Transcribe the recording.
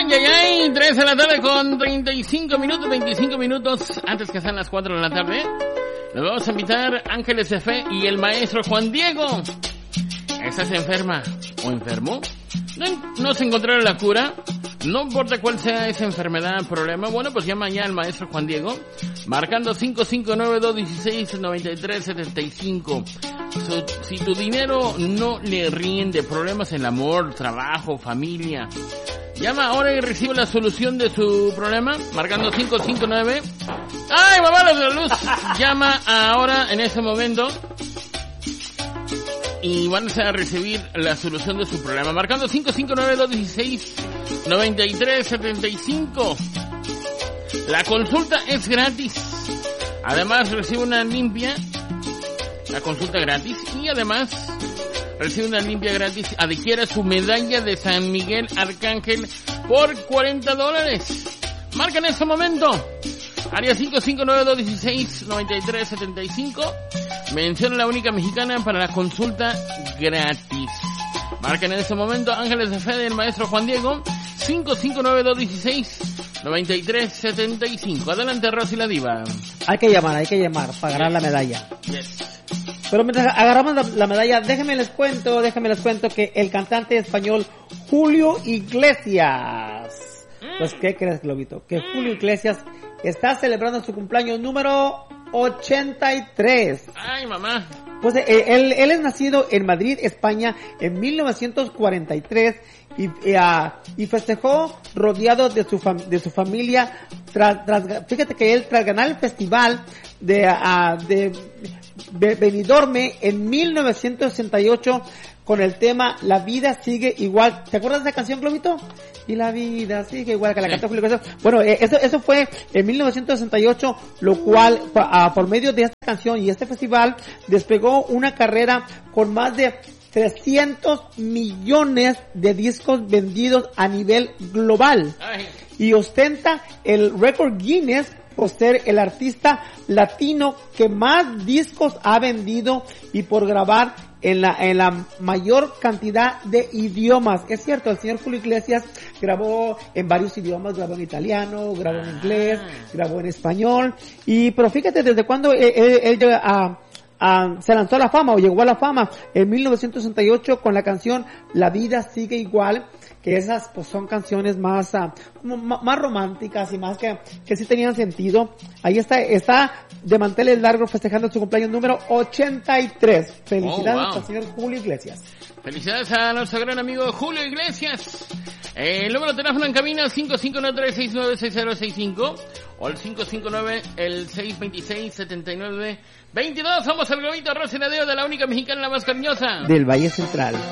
ay, 3 de la tarde con 25 minutos antes que sean las 4 de la tarde. Nos vamos a invitar Ángeles de Fe y el maestro Juan Diego. ¿Estás enferma o enfermo? ¿No se encontraron la cura? No importa cuál sea esa enfermedad, problema. Bueno, pues llama ya al maestro Juan Diego, marcando 559-216-9375. Si tu dinero no le rinde, problemas en el amor, trabajo, familia, llama ahora y recibe la solución de su problema, marcando 559. ¡Ay, mamá, los de la luz! Llama ahora, en ese momento, y van a recibir la solución de su problema, marcando 559-216-9375. La consulta es gratis. Además, recibe una limpia. La consulta gratis. Y además, recibe una limpia gratis. Adquiera su medalla de San Miguel Arcángel por $40. Marca en este momento. Área 559-216-9375. Menciona la única mexicana para la consulta gratis. Marquen en este momento Ángeles de Fe del maestro Juan Diego, 559-216-9375. Adelante, Rosy la Diva. Hay que llamar para ganar la medalla. Yes. Pero mientras agarramos la medalla, déjenme les cuento que el cantante español Julio Iglesias, pues ¿qué crees, Globito? Que Julio Iglesias está celebrando su cumpleaños número 83. Ay, mamá. Pues él es nacido en Madrid, España, en 1943 y festejó rodeado de su familia. Fíjate que él, tras ganar el festival de Benidorm en 1968 con el tema La vida sigue igual. ¿Te acuerdas de esa canción, Globito? Y la vida sigue igual, que la cantó Julio Iglesias. Bueno, eso fue en 1968, lo cual, por medio de esta canción y este festival, despegó una carrera con más de 300 millones de discos vendidos a nivel global. Y ostenta el récord Guinness por ser el artista latino que más discos ha vendido y por grabar en la mayor cantidad de idiomas. Es cierto, el señor Julio Iglesias grabó en varios idiomas, grabó en italiano, grabó en inglés, grabó en español, pero fíjate desde cuándo él se lanzó a la fama o llegó a la fama en 1968 con la canción La vida sigue igual, que esas pues son canciones más románticas y más que sí tenían sentido. Ahí está de manteles largos festejando su cumpleaños número 83. Felicidades al señor Julio Iglesias. Felicidades a nuestro gran amigo Julio Iglesias. El número de teléfono en cabina 559-369-6065 o el 559-626-7922. Somos el Globito Rocinadeo de la única mexicana, la más cariñosa del Valle Central.